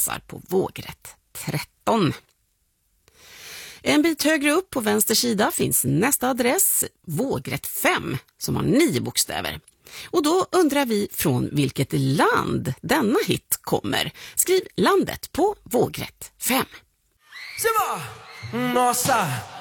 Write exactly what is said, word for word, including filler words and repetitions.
chansar på vågrätt tretton. En bit högre upp på vänster sida finns nästa adress, vågrätt fem, som har nio bokstäver. Och då undrar vi från vilket land denna hit kommer. Skriv landet på vågrätt fem. Nossa!